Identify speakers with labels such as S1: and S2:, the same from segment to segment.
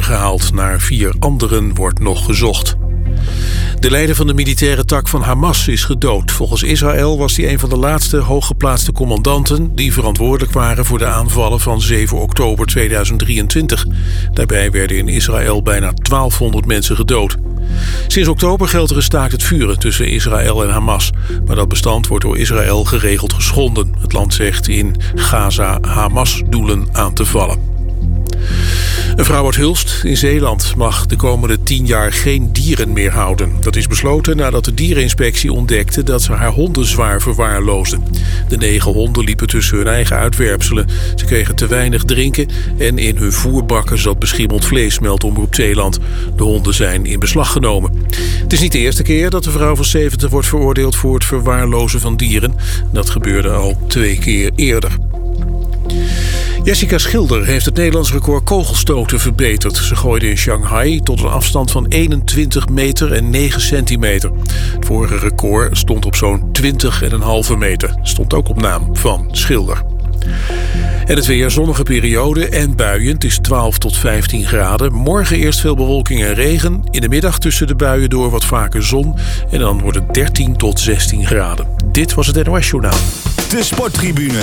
S1: gehaald. Naar 4 anderen wordt nog gezocht. De leider van de militaire tak van Hamas is gedood. Volgens Israël was hij een van de laatste hooggeplaatste commandanten die verantwoordelijk waren voor de aanvallen van 7 oktober 2023. Daarbij werden in Israël bijna 1200 mensen gedood. Sinds oktober geldt er een staakt het vuren tussen Israël en Hamas. Maar dat bestand wordt door Israël geregeld geschonden. Het land zegt in Gaza Hamas-doelen aan te vallen. Een vrouw uit Hulst in Zeeland mag de komende 10 jaar geen dieren meer houden. Dat is besloten nadat de diereninspectie ontdekte dat ze haar honden zwaar verwaarloosde. De 9 honden liepen tussen hun eigen uitwerpselen. Ze kregen te weinig drinken en in hun voerbakken zat beschimmeld vlees, meldt Omroep Zeeland. De honden zijn in beslag genomen. Het is niet de eerste keer dat de vrouw van 70 wordt veroordeeld voor het verwaarlozen van dieren. Dat gebeurde al 2 keer eerder. Jessica Schilder heeft het Nederlands record kogelstoten verbeterd. Ze gooide in Shanghai tot een afstand van 21 meter en 9 centimeter. Het vorige record stond op zo'n 20,5 meter. Stond ook op naam van Schilder. En het weer, zonnige periode en buien. Het is 12 tot 15 graden. Morgen eerst veel bewolking en regen. In de middag tussen de buien door wat vaker zon. En dan wordt het 13 tot 16 graden. Dit was het NOS Journaal.
S2: De Sporttribune.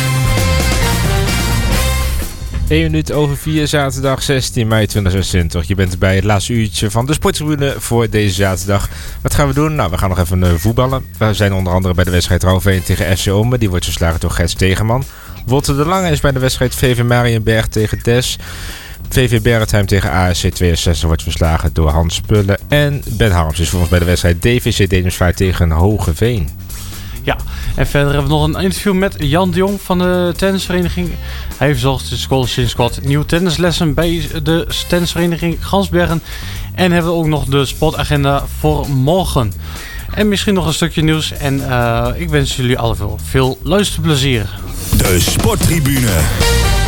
S3: 1 minuut over 4, zaterdag 16 mei 2026. Je bent bij het laatste uurtje van de Sporttribune voor deze zaterdag. Wat gaan we doen? Nou, we gaan nog even voetballen. We zijn onder andere bij de wedstrijd Rouveen tegen FC Ommen. Die wordt verslagen door Gert Stegeman. Wolter de Lange is bij de wedstrijd VV Mariënberg tegen Des. VV Bergheim tegen ASC 62 wordt verslagen door Hans Spullen. En Ben Harms is voor ons bij de wedstrijd DVC Dedemsvaart tegen Hogeveen.
S4: Ja, en verder hebben we nog een interview met Jan de Jong van de tennisvereniging. Hij verzorgt sinds kort nieuwe tennislessen bij de tennisvereniging Gansbergen. En hebben we ook nog de sportagenda voor morgen. En misschien nog een stukje nieuws. En ik wens jullie alle veel luisterplezier.
S2: De Sporttribune.